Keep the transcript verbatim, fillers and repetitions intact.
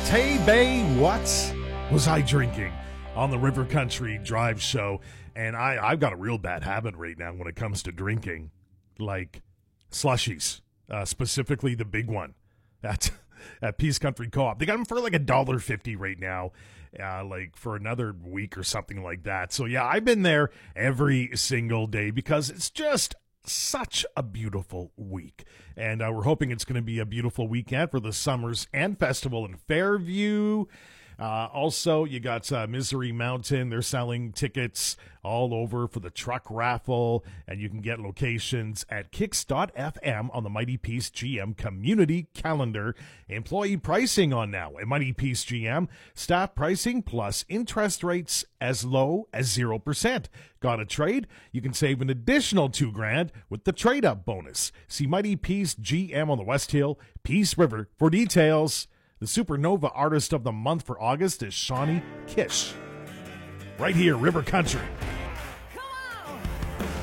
Hey, Bay, what was I drinking on the River Country Drive Show? And I, I've got a real bad habit right now when it comes to drinking, like slushies, uh, specifically the big one at, at Peace Country Co-op. They got them for like a dollar fifty right now, uh, like for another week or something like that. So, yeah, I've been there every single day because it's just such a beautiful week, and uh, we're hoping it's going to be a beautiful weekend for the Summers and Festival in Fairview. Uh, also, you got uh, Misery Mountain. They're selling tickets all over for the truck raffle, and you can get locations at kicks dot f m on the Mighty Peace G M community calendar. Employee pricing on now at Mighty Peace G M. Staff pricing plus interest rates as low as zero percent. Got a trade? You can save an additional two grand with the trade-up bonus. See Mighty Peace G M on the West Hill, Peace River for details. The Supernova Artist of the Month for August is Shawnee Kish. Right here, River Country.